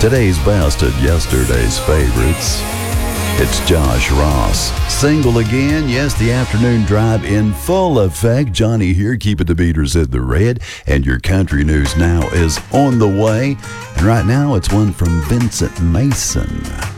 Today's best and yesterday's favorites. It's Josh Ross. Single again. Yes, the afternoon drive in full effect. Johnny here, keeping the beaters in the red. And your country news now is on the way. And right now, it's one from Vincent Mason.